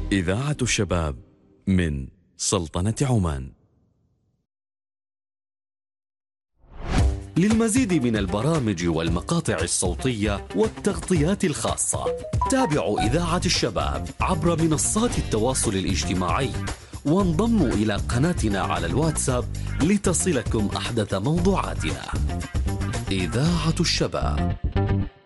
إذاعة الشباب من سلطنة عمان. للمزيد من البرامج والمقاطع الصوتية والتغطيات الخاصة تابعوا إذاعة الشباب عبر منصات التواصل الاجتماعي، وانضموا إلى قناتنا على الواتساب لتصلكم أحدث موضوعاتنا. إذاعة الشباب.